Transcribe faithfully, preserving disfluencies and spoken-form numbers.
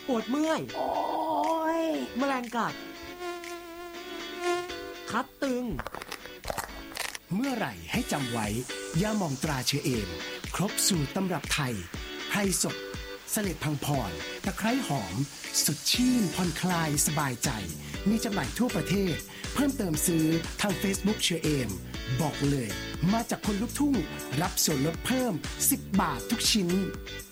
ปวดเมื่อยโอ้ยแมลงกัดคัดตึงเมื่อไหร่ให้จำไว้ยาหม่องตราเชอเอมครบสูตรตำรับไทยไพรสดเสล็ดพังพรตะไคร้หอมสดชื่นผ่อนคลายสบายใจมีจำหน่ายทั่วประเทศเพิ่มเติมซื้อทาง Facebook เชอเอมบอกเลยมาจากคนลุกทุ่งรับส่วนลดเพิ่มสิบบาททุกชิ้น